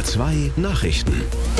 NDR 2 Nachrichten.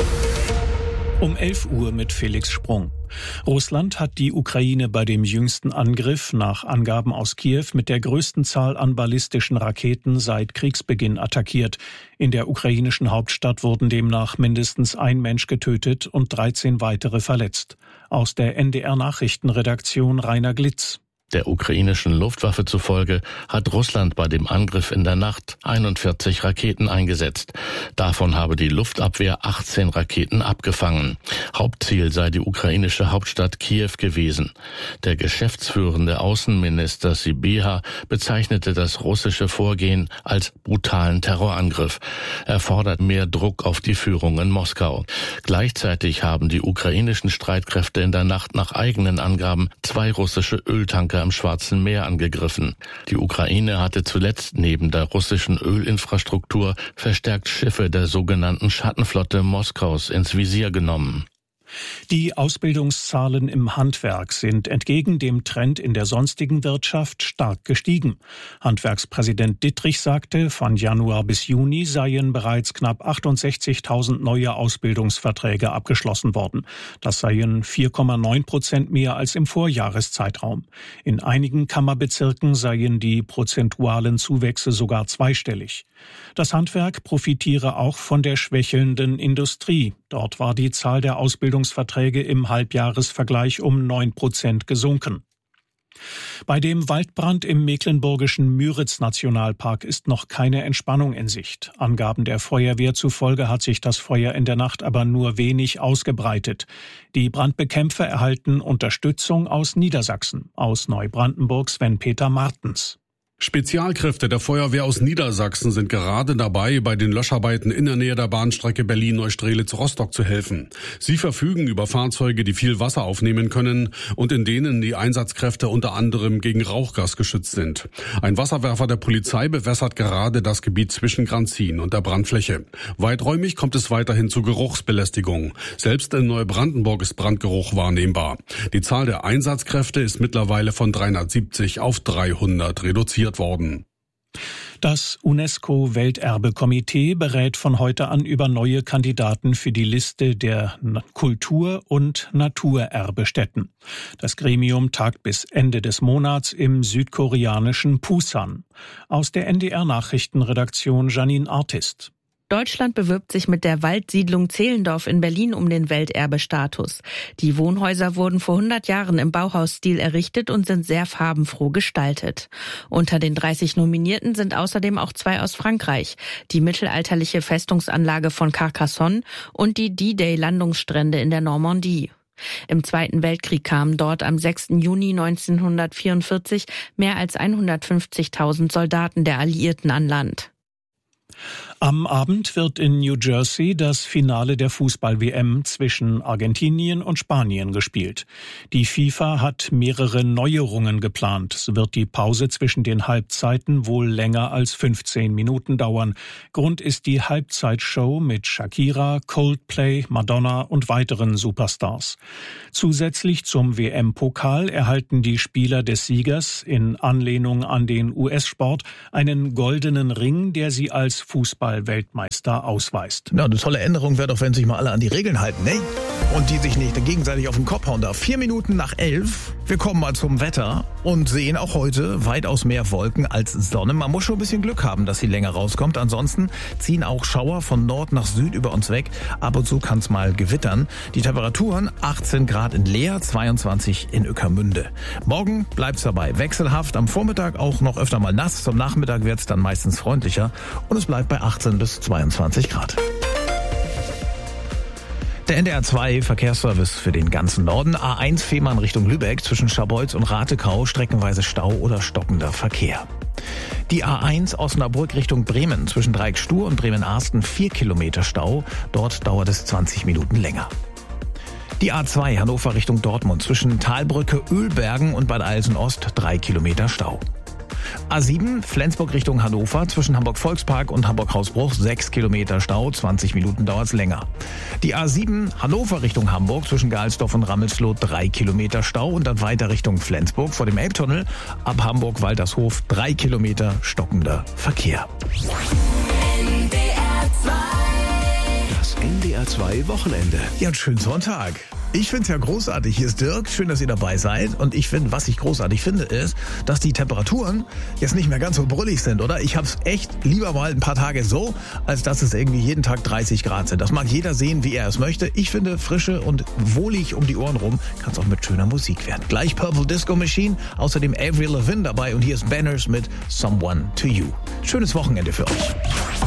Um 11 Uhr mit Felix Sprung. Russland hat die Ukraine bei dem jüngsten Angriff nach Angaben aus Kiew mit der größten Zahl an ballistischen Raketen seit Kriegsbeginn attackiert. In der ukrainischen Hauptstadt wurden demnach mindestens ein Mensch getötet und 13 weitere verletzt. Aus der NDR-Nachrichtenredaktion Rainer Glitz. Der ukrainischen Luftwaffe zufolge hat Russland bei dem Angriff in der Nacht 41 Raketen eingesetzt. Davon habe die Luftabwehr 18 Raketen abgefangen. Hauptziel sei die ukrainische Hauptstadt Kiew gewesen. Der geschäftsführende Außenminister Sybiha bezeichnete das russische Vorgehen als brutalen Terrorangriff. Er fordert mehr Druck auf die Führung in Moskau. Gleichzeitig haben die ukrainischen Streitkräfte in der Nacht nach eigenen Angaben 2 russische Öltanker im Schwarzen Meer angegriffen. Die Ukraine hatte zuletzt neben der russischen Ölinfrastruktur verstärkt Schiffe der sogenannten Schattenflotte Moskaus ins Visier genommen. Die Ausbildungszahlen im Handwerk sind entgegen dem Trend in der sonstigen Wirtschaft stark gestiegen. Handwerkspräsident Dittrich sagte, von Januar bis Juni seien bereits knapp 68.000 neue Ausbildungsverträge abgeschlossen worden. Das seien 4,9% mehr als im Vorjahreszeitraum. In einigen Kammerbezirken seien die prozentualen Zuwächse sogar zweistellig. Das Handwerk profitiere auch von der schwächelnden Industrie. Dort war die Zahl der Ausbildungsverträge im Halbjahresvergleich um 9% gesunken. Bei dem Waldbrand im mecklenburgischen Müritz-Nationalpark ist noch keine Entspannung in Sicht. Angaben der Feuerwehr zufolge hat sich das Feuer in der Nacht aber nur wenig ausgebreitet. Die Brandbekämpfer erhalten Unterstützung aus Niedersachsen. Aus Neubrandenburg Sven-Peter Martens. Spezialkräfte der Feuerwehr aus Niedersachsen sind gerade dabei, bei den Löscharbeiten in der Nähe der Bahnstrecke Berlin-Neustrelitz-Rostock zu helfen. Sie verfügen über Fahrzeuge, die viel Wasser aufnehmen können und in denen die Einsatzkräfte unter anderem gegen Rauchgas geschützt sind. Ein Wasserwerfer der Polizei bewässert gerade das Gebiet zwischen Granzin und der Brandfläche. Weiträumig kommt es weiterhin zu Geruchsbelästigung. Selbst in Neubrandenburg ist Brandgeruch wahrnehmbar. Die Zahl der Einsatzkräfte ist mittlerweile von 370 auf 300 reduziert worden. Das UNESCO-Welterbekomitee berät von heute an über neue Kandidaten für die Liste der Kultur- und Naturerbestätten. Das Gremium tagt bis Ende des Monats im südkoreanischen Pusan. Aus der NDR-Nachrichtenredaktion Janine Artist. Deutschland bewirbt sich mit der Waldsiedlung Zehlendorf in Berlin um den Welterbestatus. Die Wohnhäuser wurden vor 100 Jahren im Bauhausstil errichtet und sind sehr farbenfroh gestaltet. Unter den 30 Nominierten sind außerdem auch 2 aus Frankreich, die mittelalterliche Festungsanlage von Carcassonne und die D-Day-Landungsstrände in der Normandie. Im Zweiten Weltkrieg kamen dort am 6. Juni 1944 mehr als 150.000 Soldaten der Alliierten an Land. Am Abend wird in New Jersey das Finale der Fußball-WM zwischen Argentinien und Spanien gespielt. Die FIFA hat mehrere Neuerungen geplant. So wird die Pause zwischen den Halbzeiten wohl länger als 15 Minuten dauern. Grund ist die Halbzeitshow mit Shakira, Coldplay, Madonna und weiteren Superstars. Zusätzlich zum WM-Pokal erhalten die Spieler des Siegers in Anlehnung an den US-Sport einen goldenen Ring, der sie als Fußball-Weltmeister ausweist. Ja, eine tolle Änderung wäre doch, wenn sich mal alle an die Regeln halten, ne? Und die sich nicht gegenseitig auf den Kopf hauen darf. 4 Minuten nach 11. Wir kommen mal zum Wetter und sehen auch heute weitaus mehr Wolken als Sonne. Man muss schon ein bisschen Glück haben, dass sie länger rauskommt. Ansonsten ziehen auch Schauer von Nord nach Süd über uns weg. Ab und zu kann es mal gewittern. Die Temperaturen 18 Grad in Leer, 22 in Ueckermünde. Morgen bleibt's dabei. Wechselhaft, am Vormittag auch noch öfter mal nass. Zum Nachmittag wird's dann meistens freundlicher und es bleibt bei 18 bis 22 Grad. Der NDR 2 Verkehrsservice für den ganzen Norden. A1 Fehmarn Richtung Lübeck zwischen Scharbeutz und Ratekau streckenweise Stau oder stockender Verkehr. Die A1 Osnabrück Richtung Bremen zwischen Dreieckstuhr und Bremen-Arsten 4 Kilometer Stau. Dort dauert es 20 Minuten länger. Die A2 Hannover Richtung Dortmund zwischen Talbrücke, Ölbergen und Bad Eilsen-Ost 3 Kilometer Stau. A7 Flensburg Richtung Hannover zwischen Hamburg-Volkspark und Hamburg-Hausbruch 6 Kilometer Stau, 20 Minuten dauert's länger. Die A7 Hannover Richtung Hamburg zwischen Geilsdorf und Rammelsloh 3 Kilometer Stau und dann weiter Richtung Flensburg vor dem Elbtunnel ab Hamburg-Waltershof 3 Kilometer stockender Verkehr. NDR 2 SWR2 Wochenende. Ja, einen schönen Sonntag. Ich finde es ja großartig. Hier ist Dirk. Schön, dass ihr dabei seid. Und ich finde, was ich großartig finde, ist, dass die Temperaturen jetzt nicht mehr ganz so brüllig sind, oder? Ich habe es echt lieber mal ein paar Tage so, als dass es irgendwie jeden Tag 30 Grad sind. Das mag jeder sehen, wie er es möchte. Ich finde, frische und wohlig um die Ohren rum kann es auch mit schöner Musik werden. Gleich Purple Disco Machine, außerdem Avril Lavigne dabei und hier ist Banners mit Someone to You. Schönes Wochenende für euch.